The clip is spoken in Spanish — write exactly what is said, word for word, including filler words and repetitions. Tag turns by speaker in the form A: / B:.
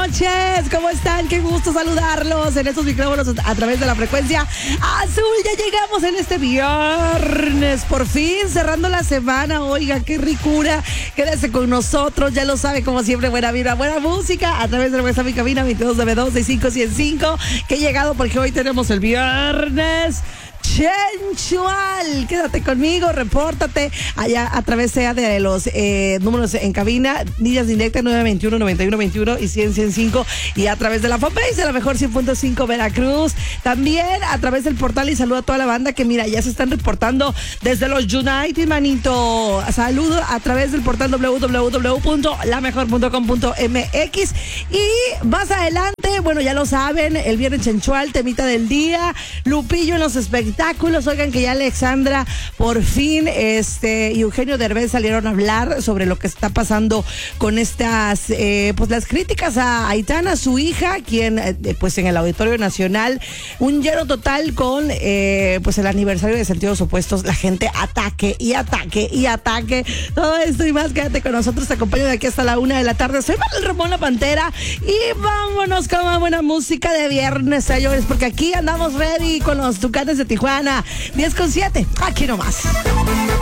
A: noches, ¿cómo están? Qué gusto saludarlos en estos micrófonos a través de la frecuencia azul. Ya llegamos en este viernes, por fin, cerrando la semana. Oiga, qué ricura. Quédese con nosotros, ya lo sabe, como siempre, buena vida, buena música, a través de nuestra mi cabina veintidós nueve dos seis cinco cien cinco, que he llegado porque hoy tenemos el viernes Chenchual. Quédate conmigo, repórtate allá a través sea de los eh, números en cabina, líneas directas nueve veintiuno, noventa y uno veintiuno y cien, ciento cinco, y a través de la fanpage de la mejor cien punto cinco Veracruz, también a través del portal. Y saludo a toda la banda que mira, ya se están reportando desde los United, manito. Saludo a través del portal doble u doble u doble u punto la mejor punto com punto m x. Y más adelante, bueno, ya lo saben, el viernes Chenchual, temita del día, Lupillo en los espectáculos. Oigan que ya Alexandra por fin este y Eugenio Derbez salieron a hablar sobre lo que está pasando con estas eh, pues las críticas a Aitana, su hija, quien eh, pues en el Auditorio Nacional, un lleno total con eh, pues el aniversario de Sentidos Opuestos, la gente ataque y ataque y ataque, todo esto y más. Quédate con nosotros, te acompaño de aquí hasta la una de la tarde. Soy Manuel Ramón La Pantera y vámonos con una buena música de viernes, señores, porque aquí andamos ready con los Tucanes de Tijuana. diez con siete, aquí nomás.